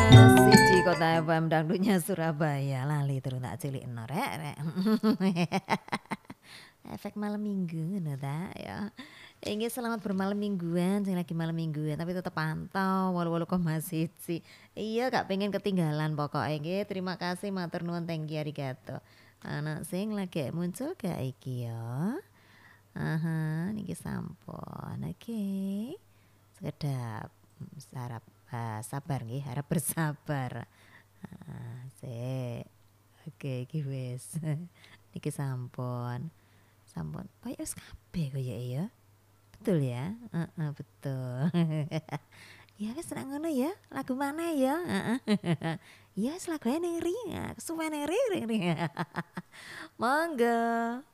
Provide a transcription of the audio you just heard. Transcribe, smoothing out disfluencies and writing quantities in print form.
Siji Kota FM dangdutnya Surabaya lali terus tak cilikno rek. Efek malam minggu ngono ta ya. Inggih selamat bermalam mingguan, sing lagi malam mingguan tapi tetep pantau 88,1. Iya gak pengen ketinggalan pokoknya nggih. Terima kasih matur nuwun thank you arigato. Ana sing lagi muncul gak iki ya? Aha, niki sampun. Oke. Sekedap harap sabar nggih, harap bersabar. Sik. Oke, iki wis. Niki sampun. Sampun. Kaya wis kabeh kaya ya. Betul ya? Heeh, betul. Ya wis nek ngono ya. Lagu mana ya? Heeh. Ya wis lagu ning ring. Kesuwen ning ring. Monggo.